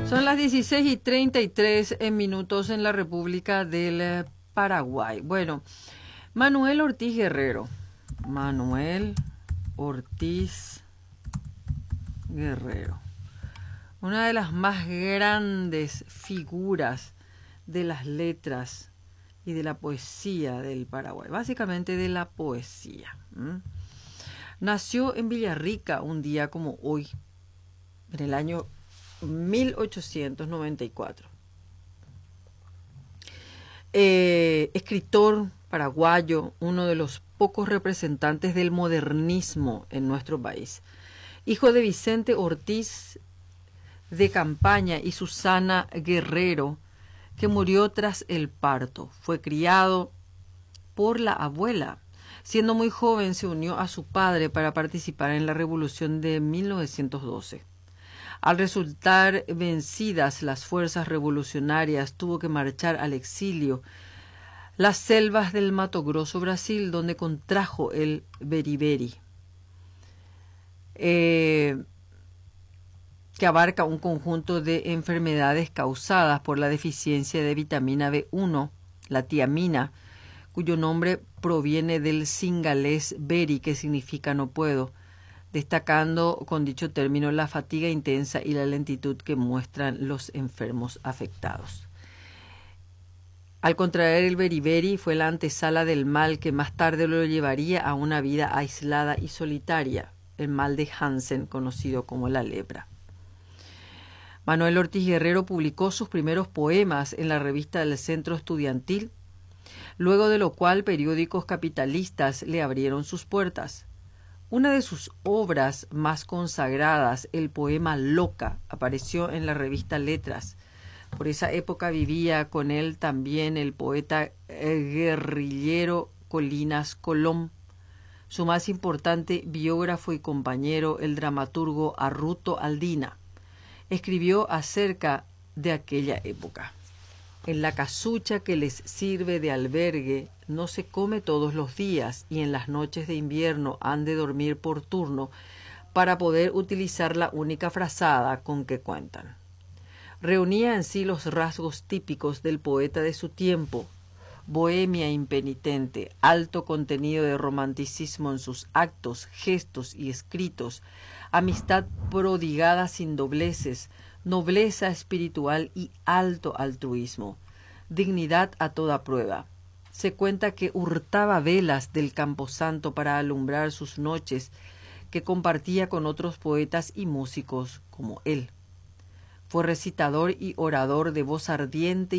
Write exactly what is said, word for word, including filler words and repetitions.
Son las dieciséis y treinta y tres en minutos en la República del Paraguay. Bueno, Manuel Ortiz Guerrero. Manuel Ortiz Guerrero. Una de las más grandes figuras de las letras y de la poesía del Paraguay. Básicamente de la poesía. ¿Mm? Nació en Villarrica un día como hoy, en el año mil ochocientos noventa y cuatro. Eh, escritor paraguayo, uno de los pocos representantes del modernismo en nuestro país. Hijo de Vicente Ortiz de Campaña y Susana Guerrero, que murió tras el parto. Fue criado por la abuela. Siendo muy joven se unió a su padre para participar en la Revolución de mil novecientos doce. Al resultar vencidas las fuerzas revolucionarias, tuvo que marchar al exilio, las selvas del Mato Grosso, Brasil, donde contrajo el beriberi, eh, que abarca un conjunto de enfermedades causadas por la deficiencia de vitamina B uno, la tiamina, cuyo nombre proviene del singalés beri, que significa no puedo, destacando con dicho término la fatiga intensa y la lentitud que muestran los enfermos afectados. Al contraer el beriberi fue la antesala del mal que más tarde lo llevaría a una vida aislada y solitaria, el mal de Hansen, conocido como la lepra. Manuel Ortiz Guerrero publicó sus primeros poemas en la revista del Centro Estudiantil, luego de lo cual periódicos capitalistas le abrieron sus puertas. Una de sus obras más consagradas, el poema Loca, apareció en la revista Letras. Por esa época vivía con él también el poeta guerrillero Colinas Colom. Su más importante biógrafo y compañero, el dramaturgo Arruto Aldina, escribió acerca de aquella época. En la casucha que les sirve de albergue no se come todos los días y en las noches de invierno han de dormir por turno para poder utilizar la única frazada con que cuentan. Reunía en sí los rasgos típicos del poeta de su tiempo: bohemia impenitente, alto contenido de romanticismo en sus actos, gestos y escritos, amistad prodigada sin dobleces, nobleza espiritual y alto altruismo, dignidad a toda prueba. Se cuenta que hurtaba velas del camposanto para alumbrar sus noches, que compartía con otros poetas y músicos como él. Fue recitador y orador de voz ardiente